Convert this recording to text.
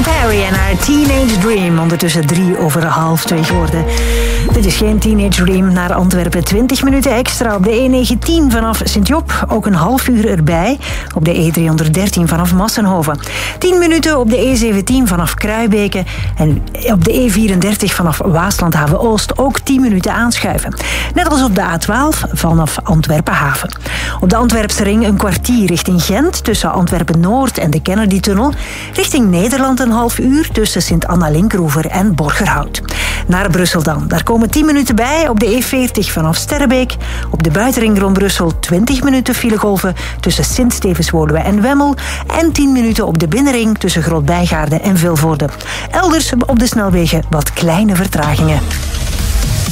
Perry en haar Teenage Dream. Ondertussen 2:03 geworden. Dit is geen Teenage Dream. Naar Antwerpen 20 minuten extra op de E19 vanaf Sint-Job. Ook een half uur erbij op de E313 vanaf Massenhoven. 10 minuten op de E17 vanaf Kruibeke. En op de E34 vanaf Waaslandhaven-Oost ook 10 minuten aanschuiven. Net als op de A12 vanaf Antwerpen-Haven. Op de Antwerpse ring een kwartier richting Gent tussen Antwerpen-Noord en de Kennedy-tunnel. Richting Nederland een half uur tussen Sint-Anna-Linkroever en Borgerhout. Naar Brussel dan. Daar komen 10 minuten bij op de E40 vanaf Sterrebeek. Op de buitenring rond Brussel 20 minuten filegolven tussen Sint-Stevens-Woluwe en Wemmel. En 10 minuten op de binnenring tussen Groot-Bijgaarden en Vilvoorde. Elders op de snelwegen wat kleine vertragingen.